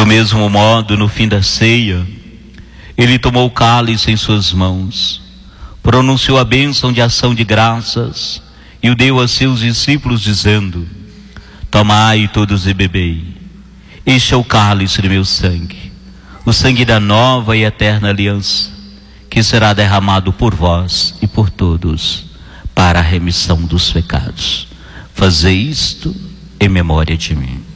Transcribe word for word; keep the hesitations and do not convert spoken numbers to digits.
Do mesmo modo, no fim da ceia, ele tomou o cálice em suas mãos, pronunciou a bênção de ação de graças e o deu a seus discípulos, dizendo: tomai todos e bebei, este é o cálice do meu sangue, o sangue da nova e eterna aliança, que será derramado por vós e por todos, para a remissão dos pecados. Fazei isto em memória de mim.